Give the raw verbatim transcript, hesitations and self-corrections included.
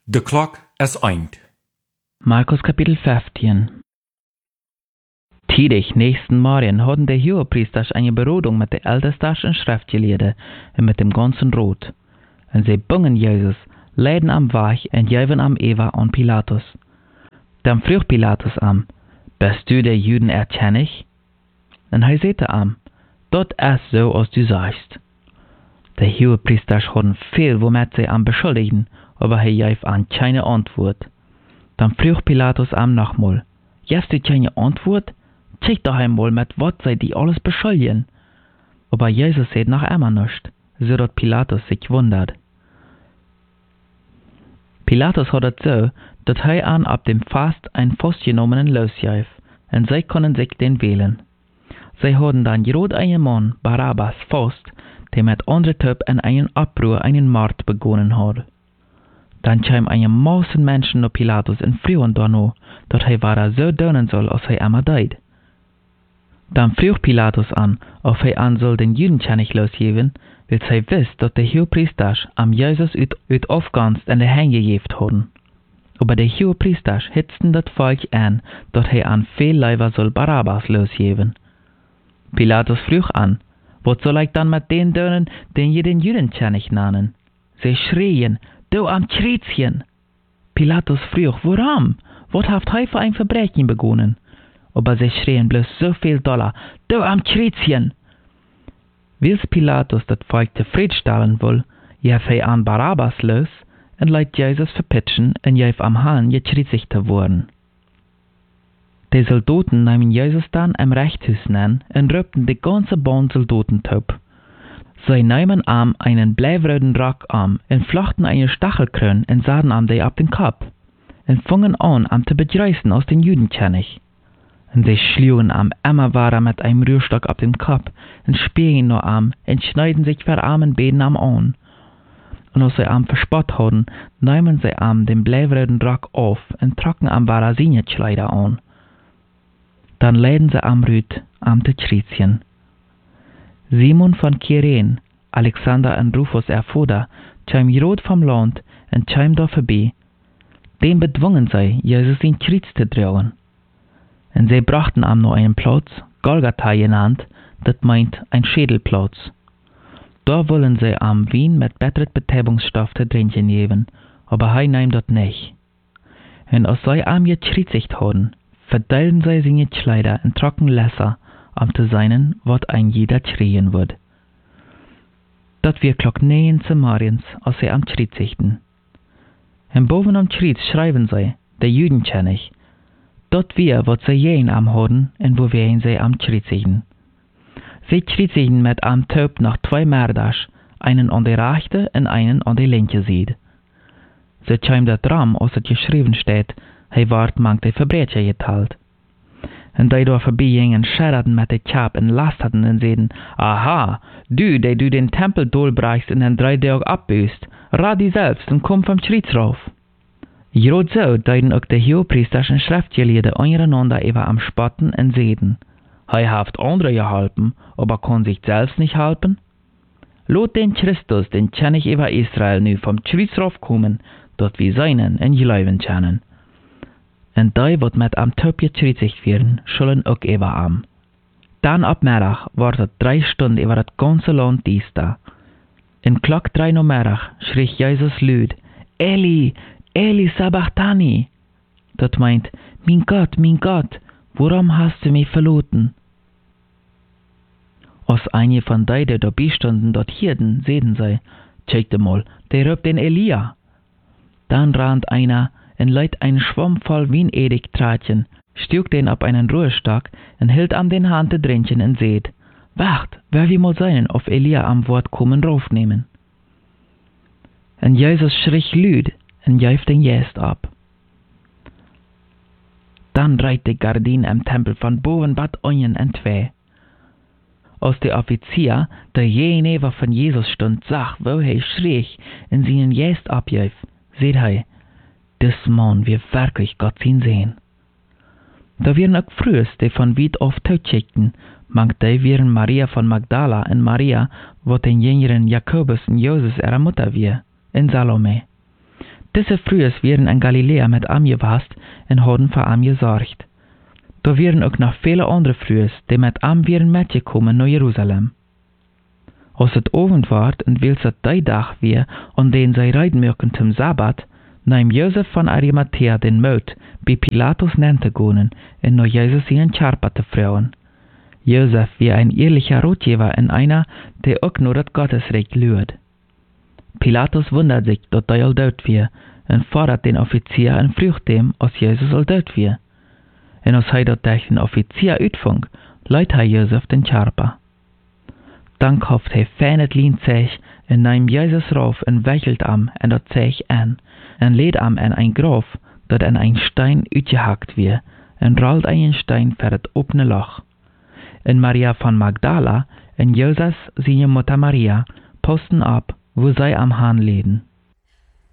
De klok is eind. Markus Kapitel fünfzehn. Tidig nächsten Morgen hatten die Hohepriester eine Berodung mit den Ältesten und Schriftgelehrten und mit dem ganzen Rot. Und sie bungen Jesus, leiden am Weg und jeven am Eva an Pilatus. Dann frug Pilatus am, bist du der Juden erkennig? Und er sagte am, dort ist so, als du sagst. Die Hohepriester hatten viel, womit sie am beschuldigen, aber er gab an keine Antwort. Dann frug Pilatus am nochmal, hast du keine Antwort? Zeig doch einmal, mit was sie die alles beschuldigen. Aber Jesus sagt noch immer nichts, so dass Pilatus sich wundert. Pilatus hat es so, dass er an ab dem Fast einen Festgenommenen losgab, und sie können sich den wählen. Sie haben dann gerot einen Mann, Barabbas, fast, der mit anderen Typ in einen Abruhr einen Mord begonnen hat. Dann kam eine Masse Menschen nach Pilatus und frühen danach, dass er war so dönen soll, als er immer deid. Dann frug Pilatus an, ob er an soll den Judenkönig losgeben, weil sie wisst, dass die Hohepriester am Jesus ut, ut aufganst in die Hände gegeben haben. Aber die Hohepriester hitzten das Volk an, dass er an viel Leiber soll Barabbas losgeben. Pilatus frug an, was soll ich dann mit den dönen, den je den Judenkönig nennen? Sie schrien, du am Kreuzchen! Pilatus frug, warum? Was habt ihr für ein Verbrechen begonnen? Aber sie schrien bloß so viel Dollar, du am Kreuzchen! Wils Pilatus das Volk zufriedenstellen will, jaf er an Barabbas los und leidt Jesus verpitchen und jaf am Hahn gekreuzigt worden. Die Soldaten nahmen Jesus dann im Rechtshus an und rübten die ganze Bahn Soldatentop. Sie nahmen am einen bleiwroten Rock am und flochten eine Stachelkrone und sahen am die ab den Kopf und fingen an am zu begreißen aus den Judenkönig. Und sie schlugen am immer weiter mit einem Rührstock ab dem Kopf und spielen nur am und schneiden sich für armen Beten am an. Und als sie am verspott hatten, nahmen sie am den bleiwroten Rock auf und trocken am weiter seine Kleider an. Dann leiden sie am Rüt am te Kreuzchen. Simon von Kyrene, Alexander und Rufus erfoder, kam gerot vom Land und kam da vorbei. Dem bedwungen sie, Jesus in Kreuz zu tragen. Und sie brachten am noch einen Platz, Golgatha genannt, das meint ein Schädelplatz. Da wollen sie am Wein mit besseren Betäubungsstoff zu trinken geben, aber er nahm das nicht. Und als sie am gekreuzigt haben, verteilten sie seine Kleider in trocken Lässer, um zu sein, was ein jeder schreien wird. Das wir klock neun zu morgens, als sie am kreuzigten. Und boven am Kreuz schreiben sie, der Judenkönig, dort wir, was sie jen am haben, und wo wir ihn sie am kreuzigten. Sie kreuzigten mit am Töp noch zwei Mörder, einen an der rechte und einen an der linke Seite. So kam das Ram, als es geschrieben steht, er ward manch die Verbrecher geteilt. Und die da vorbeigingen, scherrten mit der Kap und lasterten und seiden, aha, du, der du den Tempel durchbrachst und in drei Tagen abbüßt, rat die selbst und komm vom Kreuz rauf. Gerot so deuten auch die Hohepriester und Schriftgelehrten untereinander über am Spotten und seiden, er haft andere geholfen, aber kann sich selbst nicht helfen? Lot den Christus, den König über Israel, nu vom Kreuz raufkommen, dort wir seinen und glauben können. Und die, wat mit am Töp gekreuzigt werden, sollen auch über am. Dann ab Mittag war es drei Stunden über das ganze Land dies da. In Glock drei Uhr Mittag schrie Jesus laut, Eli, Eli sabachthani. Das meint, mein Gott, mein Gott, warum hast du mich verloren? Als einige von denen, die dabei standen, dort hierden, sehen sie, checkte mal, der rübt den Elia. Dann rannt einer, und leiht einen Schwamm voll Wienedigtratchen, stück den ab einen Ruhestock und hielt an den Hand zu trinken und seht, wacht, wer wie mal sein, auf Elia am Wort kommen raufnehmen. Und Jesus schrie lüd und jäuf den Jäst ab. Dann reit die Gardine im Tempel von boven bat onjen en zwei. Als der Offizier, der jeneva von Jesus stund, sah, wo er schrie und seinen Jäst abjäuf, seht er, des Mann wir wirklich Gott sin sehen. Da wären auch frühs, die von weit auf Tod schickten, manch die wären Maria von Magdala und Maria, wo den jüngeren Jakobus und Joses ihre Mutter wir, in Salome. Diese Frühes wären in Galiläa mit am gewast und hadden für am gesorgt. Da wären auch noch viele andere Frühes, die mit am wären mitgekommen nach Jerusalem. Als het Abend ward und wils het die Dag weer, an den zij reiden möchten zum Sabbat, nahm Josef von Arimathea den Mut, bei Pilatus nannte gonen, und nach Jesus ihren Charpa te frauen. Josef wie ein ehrlicher Ratgeber und einer, der auch nur das Gottesrecht lüht. Pilatus wundert sich, dass er al dood wie, und fordert den Offizier und fragt ihm, als Jesus al dood wie. Und als hij dat durch den Offizier uitvang, leidt hij Josef den Charpa. Dan kauft hij fijn het lienzeeg en neemt Jezus rauf en wechelt am en dat zeeg aan, en leed am en een graf, dat en een stein uitgehakt wie, en rollt een stein voor het opene loch. En Maria van Magdala en Joses, zijn Mutter Maria, posten ab, wo zij am Hahn leden.